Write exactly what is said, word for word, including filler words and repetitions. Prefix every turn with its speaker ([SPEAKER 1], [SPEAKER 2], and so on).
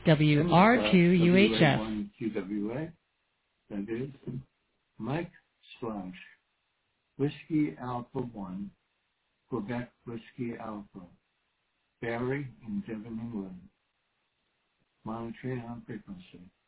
[SPEAKER 1] W R two U H F.
[SPEAKER 2] Q W A, that is Mike Slash, Whiskey Alpha one, Quebec Whiskey Alpha, Barry in Devon, England, monitoring on frequency.